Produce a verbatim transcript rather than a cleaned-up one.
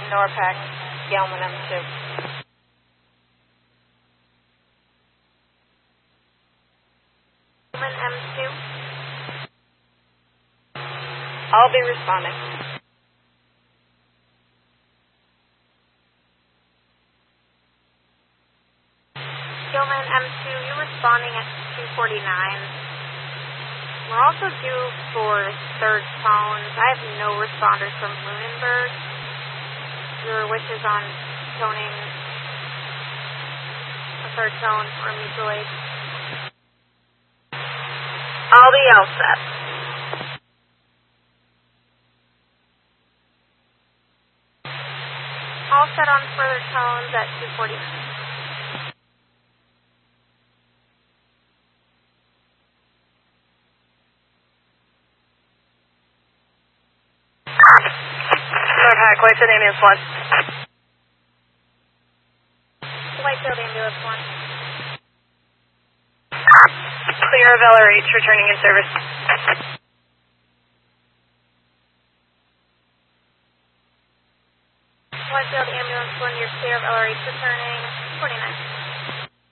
Norpac, Gelman M two. Gelman M two. I'll be responding. Gelman M two, you're responding at two forty-nine. We're also due for third tones. I have no responders from Lunenburg. Your wishes on toning a third tone or mutual aid? I'll be all set. All set on further tones at two forty-nine. Norpac, Whitefield Ambulance one. Whitefield Ambulance one. Clear of L R H, returning in service. Whitefield Ambulance one, you're clear of L R H returning forty-nine.